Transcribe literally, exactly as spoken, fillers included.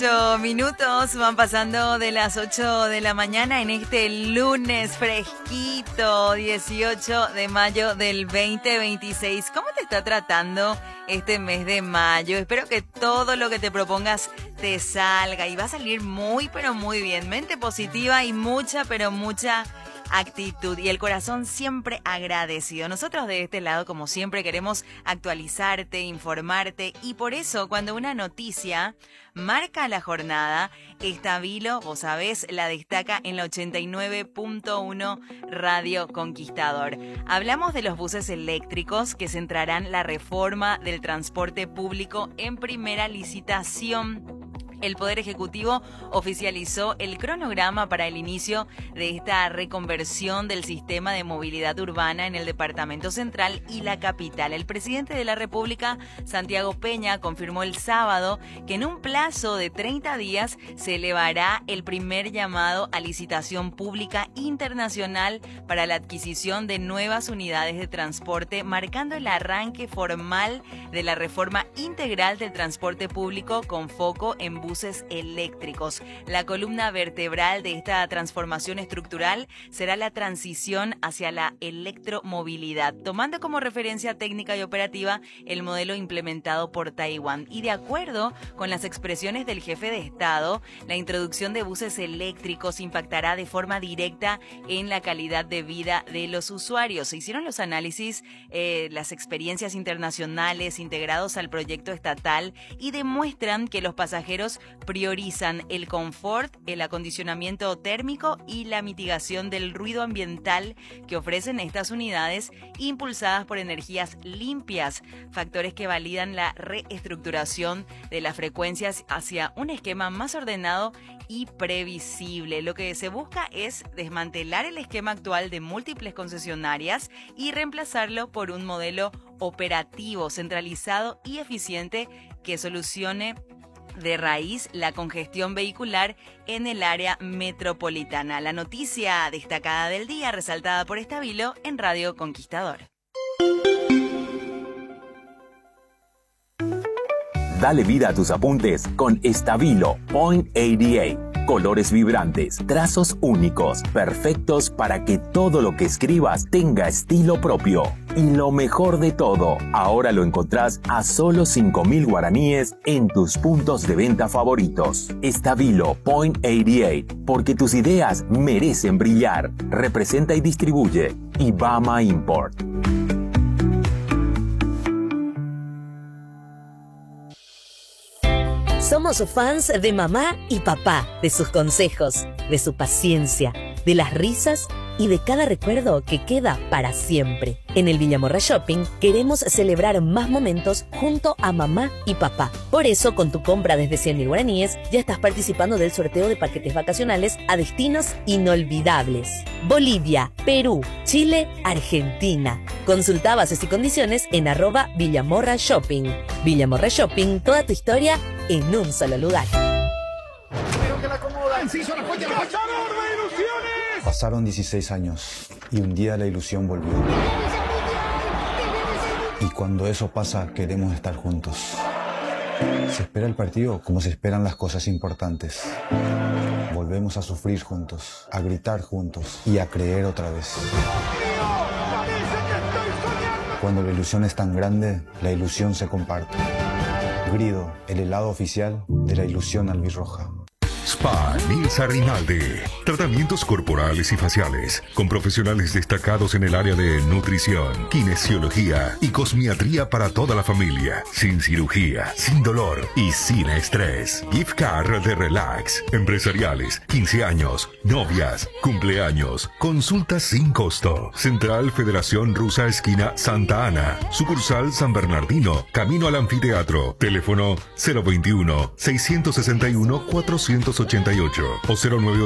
Ocho minutos van pasando de las ocho de la mañana en este lunes fresquito, dieciocho de mayo del veinte veintiséis. ¿Cómo te está tratando este mes de mayo? Espero que todo lo que te propongas te salga y va a salir muy, pero muy bien. Mente positiva y mucha, pero mucha actitud y el corazón siempre agradecido. Nosotros de este lado, como siempre, queremos actualizarte, informarte y por eso cuando una noticia marca la jornada, Estabilo, vos sabés, la destaca en la ochenta y nueve punto uno Radio Conquistador. Hablamos de los buses eléctricos que centrarán la reforma del transporte público en primera licitación. El Poder Ejecutivo oficializó el cronograma para el inicio de esta reconversión del sistema de movilidad urbana en el Departamento Central y la capital. El presidente de la República, Santiago Peña, confirmó el sábado que en un plazo de treinta días se elevará el primer llamado a licitación pública internacional para la adquisición de nuevas unidades de transporte, marcando el arranque formal de la reforma integral del transporte público con foco en buses buses eléctricos. La columna vertebral de esta transformación estructural será la transición hacia la electromovilidad, tomando como referencia técnica y operativa el modelo implementado por Taiwán. Y de acuerdo con las expresiones del jefe de Estado, la introducción de buses eléctricos impactará de forma directa en la calidad de vida de los usuarios. Se hicieron los análisis, eh, las experiencias internacionales integrados al proyecto estatal y demuestran que los pasajeros priorizan el confort, el acondicionamiento térmico y la mitigación del ruido ambiental que ofrecen estas unidades impulsadas por energías limpias, factores que validan la reestructuración de las frecuencias hacia un esquema más ordenado y previsible. Lo que se busca es desmantelar el esquema actual de múltiples concesionarias y reemplazarlo por un modelo operativo, centralizado y eficiente que solucione de raíz la congestión vehicular en el área metropolitana. La noticia destacada del día, resaltada por Estabilo en Radio Conquistador. Dale vida a tus apuntes con Estabilo Point ochenta y ocho. Colores vibrantes, trazos únicos, perfectos para que todo lo que escribas tenga estilo propio. Y lo mejor de todo, ahora lo encontrás a solo cinco mil guaraníes en tus puntos de venta favoritos. Estabilo Point ochenta y ocho, porque tus ideas merecen brillar. Representa y distribuye Ibama Import. Somos fans de mamá y papá, de sus consejos, de su paciencia, de las risas y de cada recuerdo que queda para siempre. En el Villamorra Shopping queremos celebrar más momentos junto a mamá y papá. Por eso, con tu compra desde cien mil guaraníes, ya estás participando del sorteo de paquetes vacacionales a destinos inolvidables. Bolivia, Perú, Chile, Argentina. Consulta bases y condiciones en arroba Villamorra Shopping. Villamorra Shopping, toda tu historia en un solo lugar. Pasaron dieciséis años y un día la ilusión volvió. Y cuando eso pasa, queremos estar juntos. Se espera el partido como se esperan las cosas importantes. Volvemos a sufrir juntos, a gritar juntos y a creer otra vez. Cuando la ilusión es tan grande, la ilusión se comparte. Grido, el helado oficial de la ilusión albirroja. Spa Nilsa Rinaldi. Tratamientos corporales y faciales con profesionales destacados en el área de nutrición, kinesiología y cosmiatría para toda la familia. Sin cirugía, sin dolor y sin estrés. Gift card de relax. Empresariales, quince años, novias, cumpleaños. Consultas sin costo. Central Federación Rusa esquina Santa Ana. Sucursal San Bernardino. Camino al anfiteatro. Teléfono cero veintiuno, seiscientos sesenta y uno, cuatrocientos ochenta y ocho o cero nueve